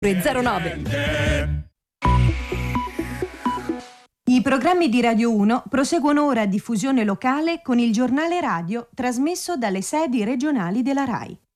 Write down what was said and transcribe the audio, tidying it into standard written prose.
09. I programmi di Radio 1 proseguono ora a diffusione locale con il giornale radio trasmesso dalle sedi regionali della RAI.